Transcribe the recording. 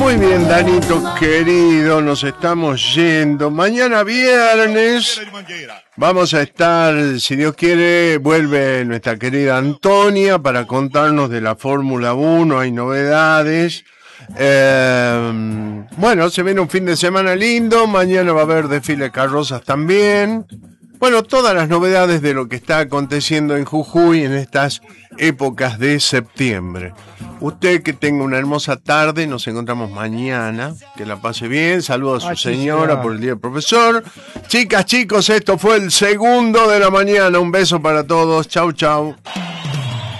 Muy bien, Danito querido, nos estamos yendo. Mañana viernes vamos a estar, si Dios quiere, vuelve nuestra querida Antonia para contarnos de la Fórmula 1, hay novedades. Bueno, se viene un fin de semana lindo, mañana va a haber desfile de carrozas también. Bueno, todas las novedades de lo que está aconteciendo en Jujuy en estas épocas de septiembre. Usted que tenga una hermosa tarde, nos encontramos mañana, que la pase bien, saludos a su señora por el día del profesor. Chicas, chicos, esto fue el segundo de la mañana, un beso para todos, chau chau.